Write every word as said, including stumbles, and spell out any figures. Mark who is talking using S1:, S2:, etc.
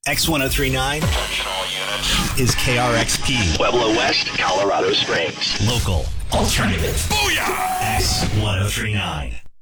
S1: X ten thirty-nine is K R X P.
S2: Pueblo West, Colorado Springs.
S1: Local. Alternative. Booyah! X ten thirty-nine.